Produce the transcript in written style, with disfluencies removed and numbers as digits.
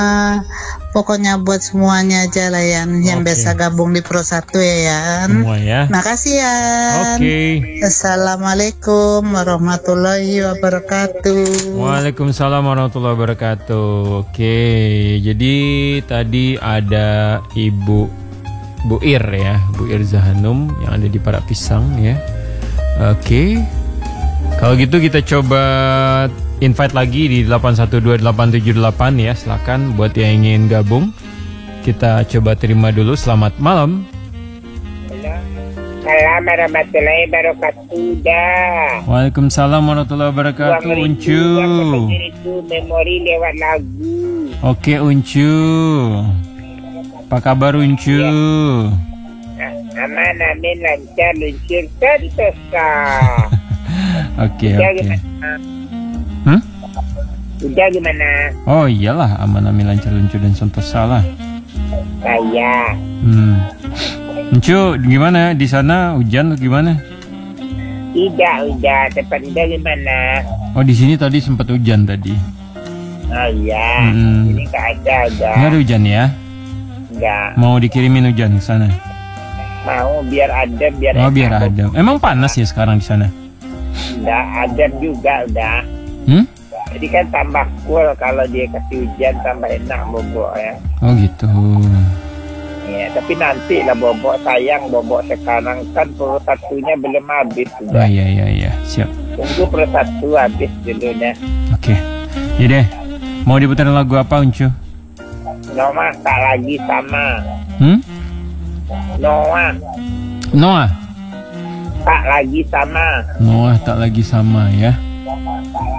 Pokoknya buat semuanya aja lah yang biasa gabung di Pro 1 ya Yan. Semua ya. Makasih Yan. Assalamualaikum warahmatullahi wabarakatuh. Waalaikumsalam warahmatullahi wabarakatuh. Oke, jadi tadi ada Ibu Ir ya, Bu Ir Zahanum yang ada di Parak Pisang ya. Oke. Kalau gitu kita coba invite lagi di 8128788 ya. Silakan buat yang ingin gabung. Kita coba terima dulu. Selamat malam. Assalamualaikum warahmatullahi wabarakatuh. Waalaikumsalam warahmatullahi wabarakatuh. Uncu. Itu memori lewat lagu. Oke Uncu. Apa kabar Uncu? Aman amin lancar luncur sentosa. Oke. Udah gimana? Oh iyalah, aman amin lancar luncur dan sentosa lah. Saya. Uncu gimana di sana, hujan atau gimana? Tidak hujan, tempat udah gimana? Oh di sini tadi sempat hujan tadi. Oh iya, ini nggak ada udah. Nggak ada hujan ya? Nggak. Mau dikirimin hujan ke sana? Mau biar adem biar. Oh biar adem. Emang panas ya sekarang di sana? Nggak adem juga udah. Jadi kan tambah cool kalau dia kasih hujan, tambah enak bobok ya. Oh gitu. Ya, tapi nanti lah bobok, sayang bobok sekarang kan Pro 1-nya belum habis sudah. Oh iya, siap. Tunggu Pro 1 habis dulu deh. Oke. Ya deh. Mau diputar lagu apa Uncu? Noah tak lagi sama. Noah. Tak lagi sama. Noah tak lagi sama ya.